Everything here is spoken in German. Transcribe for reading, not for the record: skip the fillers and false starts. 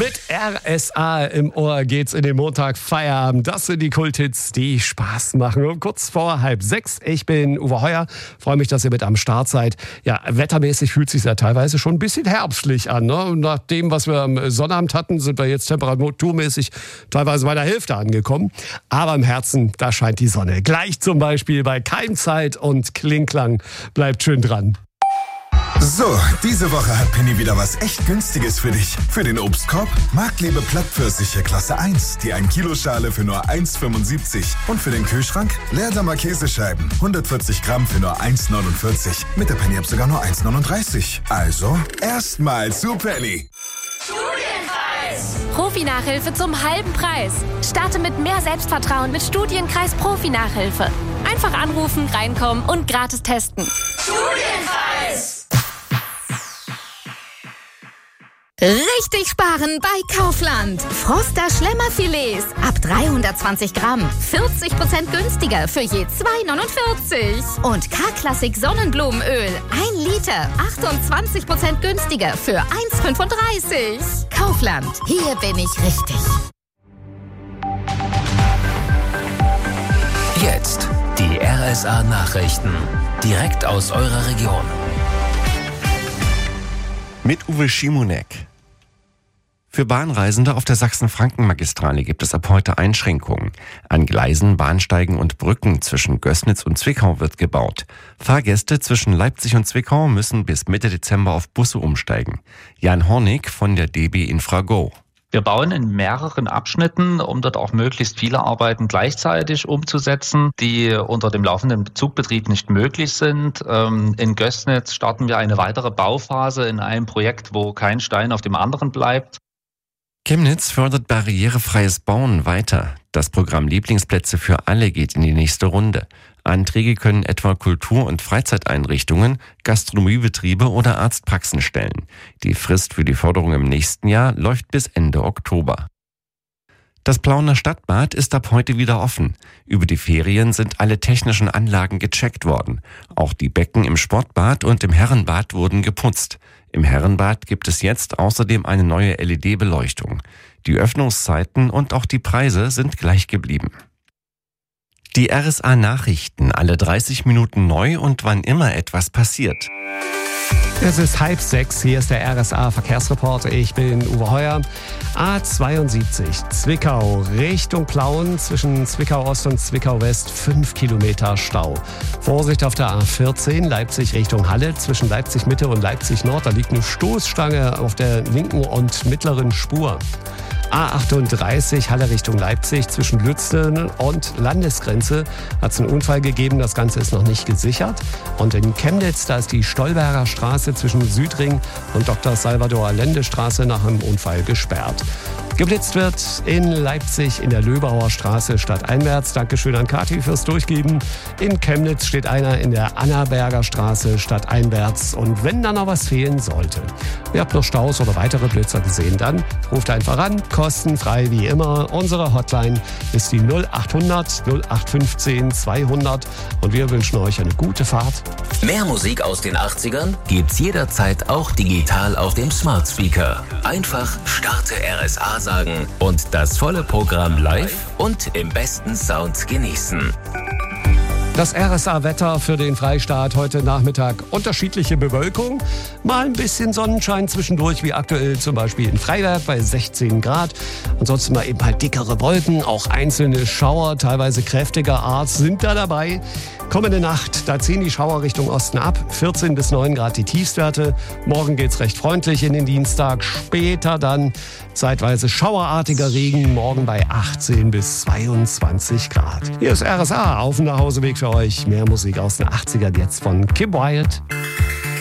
Mit RSA im Ohr geht's in den Montag Feierabend. Das sind die Kulthits, die Spaß machen. Um kurz vor 5:30. Ich bin Uwe Heuer. Freue mich, dass ihr mit am Start seid. Ja, wettermäßig fühlt sich ja teilweise schon ein bisschen herbstlich an. Ne? Und nach dem, was wir am Sonnabend hatten, sind wir jetzt temperaturmäßig teilweise bei der Hälfte angekommen. Aber im Herzen, da scheint die Sonne. Gleich zum Beispiel bei Keimzeit und Klingklang. Bleibt schön dran. So, diese Woche hat Penny wieder was echt Günstiges für dich. Für den Obstkorb Marktliebe Plattpfirsiche Klasse 1, die 1-Kilo-Schale für nur 1,75. Und für den Kühlschrank Leerdammer Käsescheiben, 140 Gramm für nur 1,49. Mit der Penny-App sogar nur 1,39. Also, erstmal zu Penny. Studienkreis! Profi-Nachhilfe zum halben Preis. Starte mit mehr Selbstvertrauen mit Studienkreis Profi-Nachhilfe. Einfach anrufen, reinkommen und gratis testen. Studienkreis! Richtig sparen bei Kaufland. Froster Schlemmerfilets ab 320 Gramm. 40% günstiger für je 2,49. Und K-Klassik Sonnenblumenöl. 1 Liter. 28% günstiger für 1,35. Kaufland. Hier bin ich richtig. Jetzt die RSA-Nachrichten. Direkt aus eurer Region. Mit Uwe Schimonek. Für Bahnreisende auf der Sachsen-Franken-Magistrale gibt es ab heute Einschränkungen. An Gleisen, Bahnsteigen und Brücken zwischen Gößnitz und Zwickau wird gebaut. Fahrgäste zwischen Leipzig und Zwickau müssen bis Mitte Dezember auf Busse umsteigen. Jan Hornig von der DB Infrago. Wir bauen in mehreren Abschnitten, um dort auch möglichst viele Arbeiten gleichzeitig umzusetzen, die unter dem laufenden Zugbetrieb nicht möglich sind. In Gößnitz starten wir eine weitere Bauphase in einem Projekt, wo kein Stein auf dem anderen bleibt. Chemnitz fördert barrierefreies Bauen weiter. Das Programm Lieblingsplätze für alle geht in die nächste Runde. Anträge können etwa Kultur- und Freizeiteinrichtungen, Gastronomiebetriebe oder Arztpraxen stellen. Die Frist für die Förderung im nächsten Jahr läuft bis Ende Oktober. Das Plauener Stadtbad ist ab heute wieder offen. Über die Ferien sind alle technischen Anlagen gecheckt worden. Auch die Becken im Sportbad und im Herrenbad wurden geputzt. Im Herrenbad gibt es jetzt außerdem eine neue LED-Beleuchtung. Die Öffnungszeiten und auch die Preise sind gleich geblieben. Die RSA-Nachrichten, alle 30 Minuten neu und wann immer etwas passiert. Es ist 5:30, hier ist der RSA-Verkehrsreporter. Ich bin Uwe Heuer. A72 Zwickau Richtung Plauen, zwischen Zwickau Ost und Zwickau West 5 Kilometer Stau. Vorsicht auf der A14 Leipzig Richtung Halle, zwischen Leipzig Mitte und Leipzig Nord. Da liegt eine Stoßstange auf der linken und mittleren Spur. A38 Halle Richtung Leipzig, zwischen Lützen und Landesgrenze hat es einen Unfall gegeben. Das Ganze ist noch nicht gesichert. Und in Chemnitz, da ist die Stolberger Straße zwischen Südring und Dr. Salvador Allende Straße nach einem Unfall gesperrt. Geblitzt wird in Leipzig in der Löbauer Straße stadteinwärts. Dankeschön an Kathi fürs Durchgeben. In Chemnitz steht einer in der Annaberger Straße stadteinwärts. Und wenn dann noch was fehlen sollte, ihr habt noch Staus oder weitere Blitzer gesehen, dann ruft einfach an. Kostenfrei wie immer. Unsere Hotline ist die 0800 0815 200. Und wir wünschen euch eine gute Fahrt. Mehr Musik aus den 80ern gibt's jederzeit auch digital auf dem Smart Speaker. Einfach Starte RSA sagen und das volle Programm live und im besten Sound genießen. Das RSA-Wetter für den Freistaat heute Nachmittag. Unterschiedliche Bewölkung, mal ein bisschen Sonnenschein zwischendurch, wie aktuell zum Beispiel in Freiberg bei 16 Grad. Ansonsten mal eben halt dickere Wolken, auch einzelne Schauer, teilweise kräftiger Art, sind da dabei. Kommende Nacht, da ziehen die Schauer Richtung Osten ab, 14 bis 9 Grad die Tiefstwerte. Morgen geht's recht freundlich in den Dienstag, später dann zeitweise schauerartiger Regen, morgen bei 18 bis 22 Grad. Hier ist RSA auf dem Nachhauseweg für euch. Mehr Musik aus den 80ern jetzt von Kim Wilde.